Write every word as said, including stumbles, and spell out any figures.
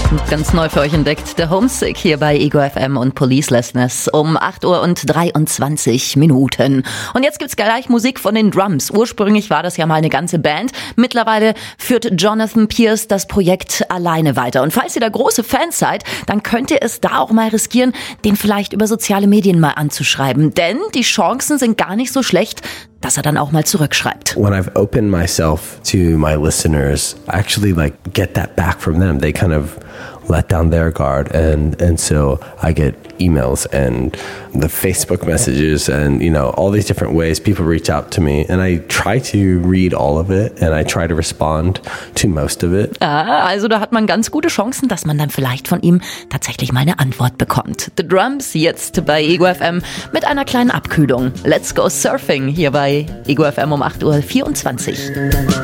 Ganz neu für euch entdeckt, der Homesick hier bei Ego F M und Policelessness um acht Uhr und dreiundzwanzig Minuten. Und jetzt gibt's gleich Musik von den Drums. Ursprünglich war das ja mal eine ganze Band. Mittlerweile führt Jonathan Pierce das Projekt alleine weiter. Und falls ihr da große Fans seid, dann könnt ihr es da auch mal riskieren, den vielleicht über soziale Medien mal anzuschreiben. Denn die Chancen sind gar nicht so schlecht, dass er dann auch mal zurückschreibt. When I've opened myself to my listeners, I actually like get that back from them. They kind of let down their guard, and and so I get emails and the Facebook messages and, you know, all these different ways people reach out to me, and I try to read all of it and I try to respond to most of it. Ah, also da hat man ganz gute Chancen, dass man dann vielleicht von ihm tatsächlich mal eine Antwort bekommt. The Drums jetzt bei Ego F M mit einer kleinen Abkühlung. Let's go surfing hier bei Ego F M um acht Uhr vierundzwanzig.